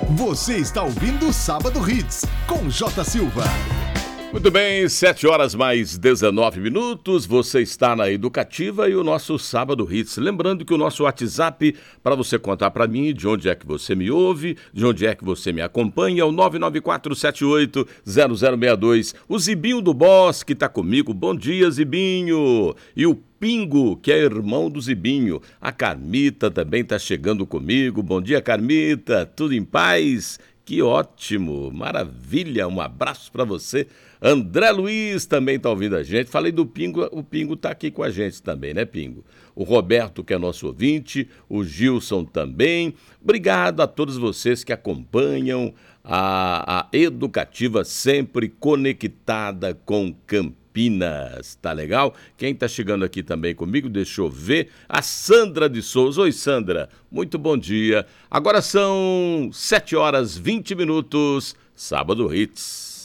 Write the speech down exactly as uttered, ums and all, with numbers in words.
Você está ouvindo o Sábado Hits, com J. Silva. Muito bem, sete horas mais dezenove minutos, você está na Educativa e o nosso Sábado Hits. Lembrando que o nosso WhatsApp, para você contar para mim de onde é que você me ouve, de onde é que você me acompanha, é o nove nove quatro sete oito zero zero seis dois. O Zibinho do Bosque está comigo, bom dia Zibinho. E o Pingo, que é irmão do Zibinho. A Carmita também está chegando comigo, bom dia Carmita, tudo em paz? Que ótimo, maravilha, um abraço para você. André Luiz também está ouvindo a gente. Falei do Pingo, o Pingo está aqui com a gente também, né, Pingo? O Roberto, que é nosso ouvinte, o Gilson também. Obrigado a todos vocês que acompanham a, a Educativa, sempre conectada com Campinas. Tá legal? Quem está chegando aqui também comigo, deixa eu ver. A Sandra de Souza. Oi, Sandra. Muito bom dia. Agora são sete horas e vinte minutos. Sábado Hits.